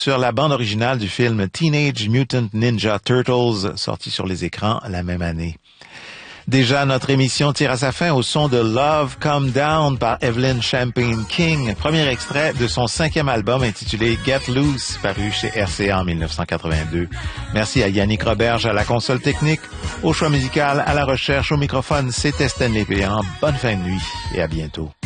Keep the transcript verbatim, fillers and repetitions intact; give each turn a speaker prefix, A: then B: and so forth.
A: sur la bande originale du film Teenage Mutant Ninja Turtles, sorti sur les écrans la même année. Déjà, notre émission tire à sa fin au son de Love Come Down par Evelyn Champagne King, premier extrait de son cinquième album intitulé Get Loose, paru chez R C A en dix-neuf cent quatre-vingt-deux. Merci à Yannick Roberge à la console technique, au choix musical, à la recherche, au microphone, c'était Stanley Péan. Bonne fin de nuit et à bientôt.